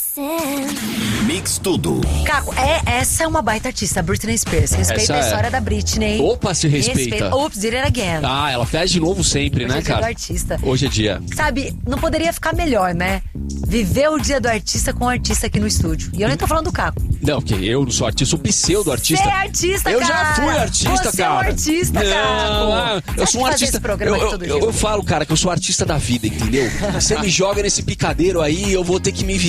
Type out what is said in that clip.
Mix Tudo. Caco, essa é uma baita artista, Britney Spears. Respeita a história da Britney. Opa, se respeita. Oops, did it again. Ah, ela faz de novo sempre, Hoje né, é dia cara? do artista. Hoje é dia. Sabe, não poderia ficar melhor, né? Viver o dia do artista com o artista aqui no estúdio. E eu nem tô falando do Caco. Não, porque eu não sou artista, sou pseudo-artista. Você é artista, eu cara. Já fui artista, Você cara. É um artista, não, Caco. eu sou um artista. Esse programa todo dia? Eu falo, cara, que eu sou artista da vida, entendeu? Você me joga nesse picadeiro aí, eu vou ter que me virar.